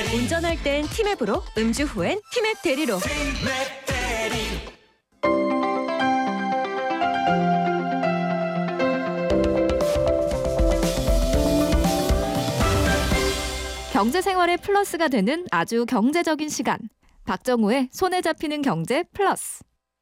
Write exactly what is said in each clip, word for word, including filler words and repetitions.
운전할 땐 티맵으로, 음주 후엔 티맵 대리로. 경제 생활의 플러스가 되는 아주 경제적인 시간. 박정우의 손에 잡히는 경제 플러스.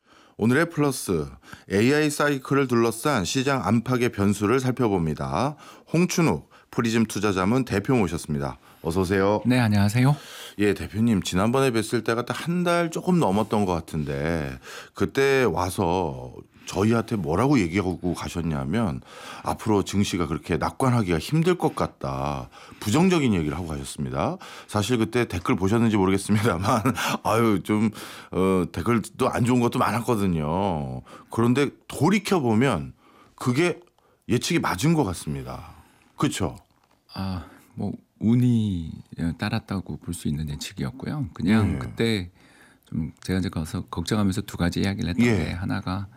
오늘의 플러스, 에이아이 사이클을 둘러싼 시장 안팎의 변수를 살펴봅니다. 홍춘욱 프리즘 투자자문 대표 모셨습니다. 어서 오세요. 네, 안녕하세요. 예, 대표님 지난번에 뵀을 때가 딱 한 달 조금 넘었던 것 같은데 그때 와서 저희한테 뭐라고 얘기하고 가셨냐면 앞으로 증시가 그렇게 낙관하기가 힘들 것 같다. 부정적인 얘기를 하고 가셨습니다. 사실 그때 댓글 보셨는지 모르겠습니다만 아유 좀 어, 댓글도 안 좋은 것도 많았거든요. 그런데 돌이켜보면 그게 예측이 맞은 것 같습니다. 그렇죠? 아, 뭐 운이 따랐다고 볼 수 있는 예측이었고요. 그냥 예. 그때 좀 제가 이제 가서 걱정하면서 두 가지 이야기를 했던데 예. 하나가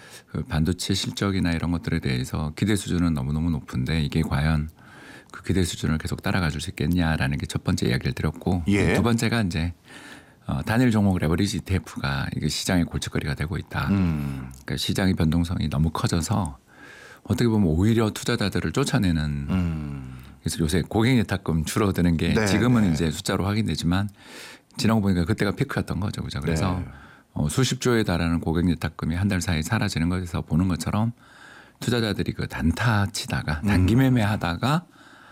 그 반도체 실적이나 이런 것들에 대해서 기대 수준은 너무너무 높은데 이게 과연 그 기대 수준을 계속 따라가 줄 수 있겠냐라는 게 첫 번째 이야기를 드렸고 예. 두 번째가 이제 어, 단일 종목 레버리지 이티에프가 이게 시장의 골칫거리가 되고 있다. 음. 그러니까 시장의 변동성이 너무 커져서 어떻게 보면 오히려 투자자들을 쫓아내는 음. 그래서 요새 고객 예탁금 줄어드는 게 네, 지금은 네. 이제 숫자로 확인되지만 지나고 보니까 그때가 피크였던 거죠. 그죠? 그래서 네. 어, 수십 조에 달하는 고객 예탁금이 한 달 사이에 사라지는 것에서 보는 것처럼 투자자들이 그 단타 치다가 단기 매매하다가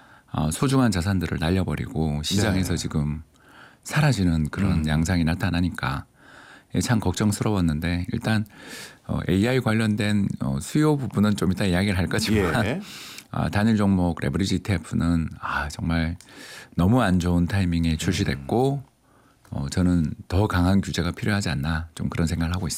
어, 소중한 자산들을 날려버리고 시장에서 네. 지금 사라지는 그런 음. 양상이 나타나니까 참 걱정스러웠는데 일단 어, 에이아이 관련된 어, 수요 부분은 좀 이따 이야기를 할 거지만 예. 아, 단일 종목 레버리지 이티에프는 아, 정말 너무 안 좋은 타이밍에 출시됐고 어, 저는 더 강한 규제가 필요하지 않나 좀 그런 생각을 하고 있습니다.